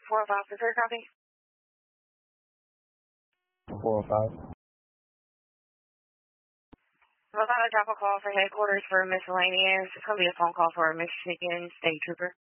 405, is there a copy? 405. I'm about to drop a call for headquarters for miscellaneous. It's going to be a phone call for a Michigan State Trooper.